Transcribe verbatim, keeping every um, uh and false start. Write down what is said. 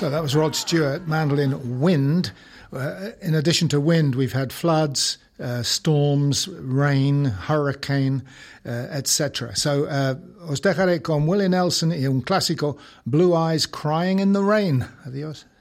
So that was Rod Stewart, mandolin Wind. Uh, in addition to wind, we've had floods, uh, storms, rain, hurricane, uh, et cetera. So uh, os dejaré con Willie Nelson y un clásico, Blue Eyes Crying in the Rain. Adiós.